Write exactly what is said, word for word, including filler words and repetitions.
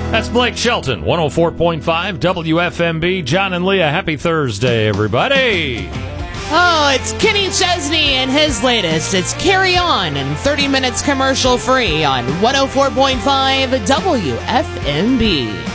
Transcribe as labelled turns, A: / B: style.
A: That's Blake Shelton, one oh four point five W F M B. John and Leah, happy Thursday, everybody.
B: Oh, it's Kenny Chesney and his latest. It's Carry On in thirty minutes commercial free on one oh four point five W F M B.